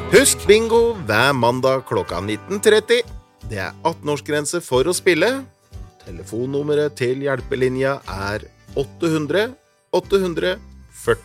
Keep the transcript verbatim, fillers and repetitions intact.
Husk bingo hver mandag klokka nitten tretti. Det er atten-årsgrense for å spille. Telefonnummeret til hjelpelinja er åtte hundre åtte hundre førti.